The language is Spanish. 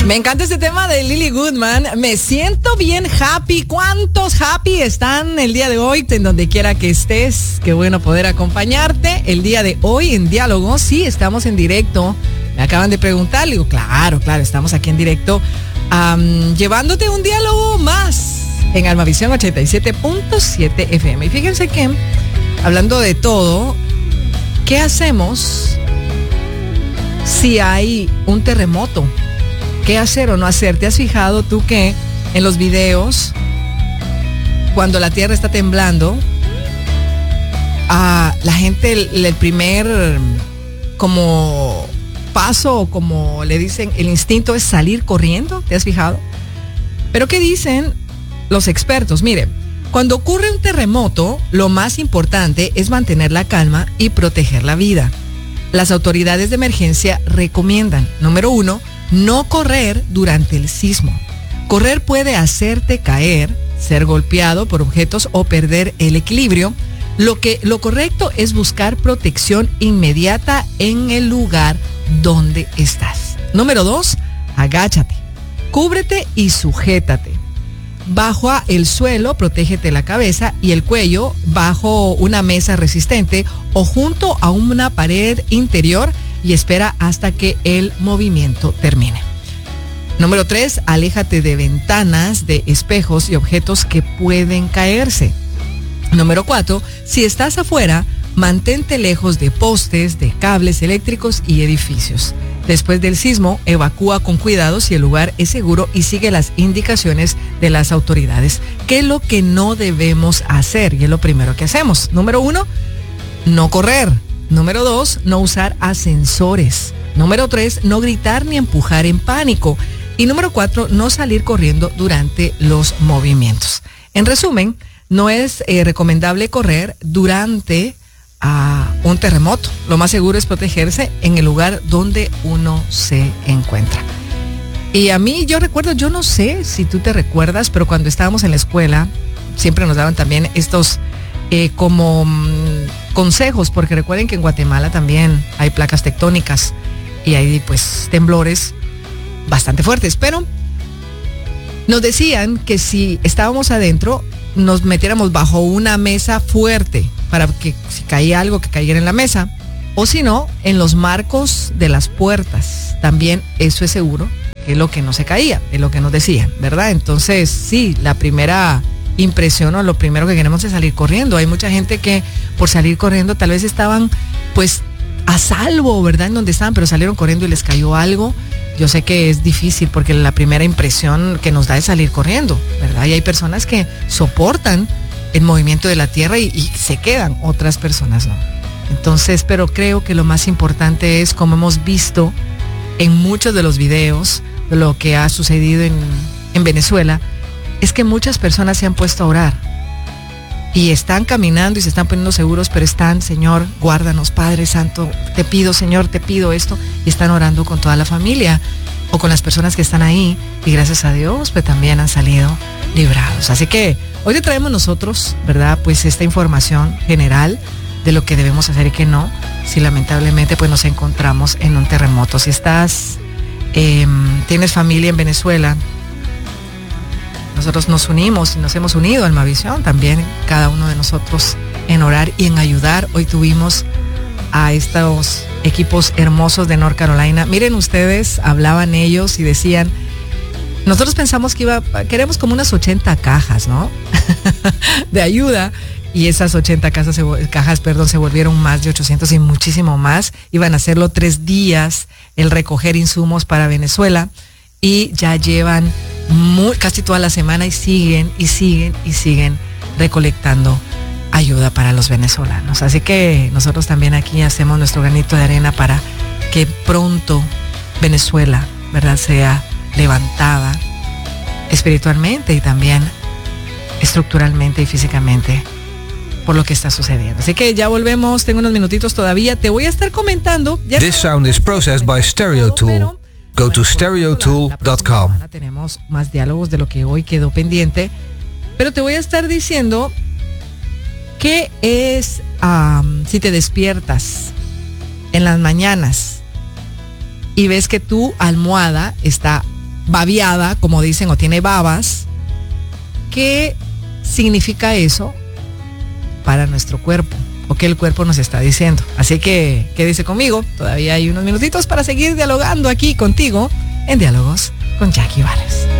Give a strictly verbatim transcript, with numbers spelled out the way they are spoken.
Me encanta este tema de Lily Goodman. Me siento bien happy. ¿Cuántos happy están el día de hoy? En donde quiera que estés, qué bueno poder acompañarte. El día de hoy en Diálogo, sí, estamos en directo. Me acaban de preguntar, le digo, claro, claro, estamos aquí en directo, um, llevándote un diálogo más en Almavisión ochenta y siete punto siete F M. Y fíjense que, hablando de todo, ¿qué hacemos si hay un terremoto? ¿Qué hacer o no hacer? ¿Te has fijado tú que en los videos, cuando la tierra está temblando, a la gente, el, el primer como paso, o como le dicen, el instinto es salir corriendo? ¿Te has fijado? Pero ¿qué dicen los expertos? Mire, cuando ocurre un terremoto, lo más importante es mantener la calma y proteger la vida. Las autoridades de emergencia recomiendan, número uno, no correr durante el sismo. Correr puede hacerte caer, ser golpeado por objetos o perder el equilibrio. Lo que, lo correcto es buscar protección inmediata en el lugar donde estás. Número dos, agáchate, cúbrete y sujétate. Bajo el suelo, protégete la cabeza y el cuello bajo una mesa resistente o junto a una pared interior y espera hasta que el movimiento termine. Número tres, aléjate de ventanas, de espejos y objetos que pueden caerse. Número cuatro, si estás afuera, mantente lejos de postes, de cables eléctricos y edificios. Después del sismo, evacúa con cuidado si el lugar es seguro y sigue las indicaciones de las autoridades. ¿Qué es lo que no debemos hacer? Y es lo primero que hacemos. Número uno, no correr. Número dos, no usar ascensores. Número tres, no gritar ni empujar en pánico. Y número cuatro, no salir corriendo durante los movimientos. En resumen, no es eh, recomendable correr durante uh, un terremoto. Lo más seguro es protegerse en el lugar donde uno se encuentra. Y a mí, yo recuerdo, yo no sé si tú te recuerdas, pero cuando estábamos en la escuela, siempre nos daban también estos eh, como um, consejos, porque recuerden que en Guatemala también hay placas tectónicas y hay pues temblores bastante fuertes, pero nos decían que si estábamos adentro, nos metiéramos bajo una mesa fuerte para que si caía algo, que cayera en la mesa, o si no, en los marcos de las puertas. También eso es seguro, que es lo que no se caía, es lo que nos decían, ¿verdad? Entonces, sí, la primera impresión o lo primero que queremos es salir corriendo. Hay mucha gente que por salir corriendo tal vez estaban pues a salvo, ¿verdad? En donde estaban, pero salieron corriendo y les cayó algo. Yo sé que es difícil porque la primera impresión que nos da es salir corriendo, ¿verdad? Y hay personas que soportan el movimiento de la tierra y, y se quedan, otras personas no. Entonces, pero creo que lo más importante es, como hemos visto en muchos de los videos de lo que ha sucedido en, en Venezuela, es que muchas personas se han puesto a orar y están caminando y se están poniendo seguros, pero están, Señor, guárdanos, Padre Santo, te pido, Señor, te pido esto, y están orando con toda la familia o con las personas que están ahí, y gracias a Dios pues también han salido librados. Así que hoy te traemos nosotros, ¿verdad? Pues esta información general de lo que debemos hacer y que no, si lamentablemente pues nos encontramos en un terremoto. Si estás, eh, tienes familia en Venezuela, nosotros nos unimos y nos hemos unido a Almavisión también, cada uno de nosotros, en orar y en ayudar. Hoy tuvimos a estos equipos hermosos de North Carolina. Miren ustedes, hablaban ellos y decían, nosotros pensamos que iba, queremos como unas ochenta cajas, ¿no? de ayuda, y esas ochenta cajas, cajas perdón, se volvieron más de ochocientos y muchísimo más. Iban a hacerlo tres días, el recoger insumos para Venezuela, y ya llevan muy, casi toda la semana y siguen y siguen y siguen recolectando ayuda para los venezolanos. Así que nosotros también aquí hacemos nuestro granito de arena para que pronto Venezuela, ¿verdad?, sea levantada espiritualmente y también estructuralmente y físicamente por lo que está sucediendo. Así que ya volvemos, tengo unos minutitos todavía, te voy a estar comentando. This sound is processed by StereoTool. Go to stereo tool dot com. Tenemos más diálogos de lo que hoy quedó pendiente, pero te voy a estar diciendo qué es um, si te despiertas en las mañanas y ves que tu almohada está babiada, como dicen, o tiene babas. ¿Qué significa eso para nuestro cuerpo? ¿O qué el cuerpo nos está diciendo? Así que quédese conmigo, todavía hay unos minutitos para seguir dialogando aquí contigo en Diálogos con Jackie Bares.